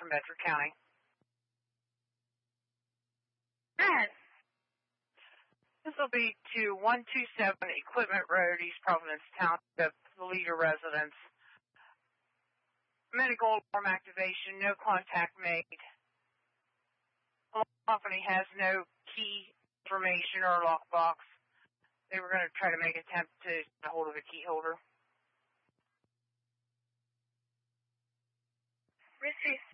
from Bedford County. Alright. This will be to 127 Equipment Road, East Providence Township, the Leader residence. Medical alarm activation, no contact made. The company has no key information or lockbox. They were going to try to make an attempt to get hold of a key holder. Received.